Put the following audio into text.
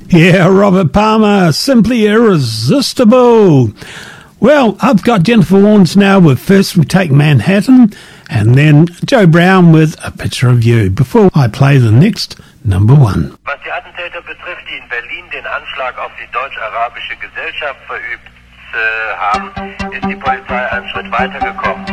Yeah, Robert Palmer, simply irresistible. Well, I've got Jennifer Warnes now with First We Take Manhattan, and then Joe Brown with A Picture of You, before I play the next number one. Was die Attentäter betrifft, die in Berlin den Anschlag auf die deutsch-arabische Gesellschaft verübt haben, ist die Polizei einen Schritt weitergekommen.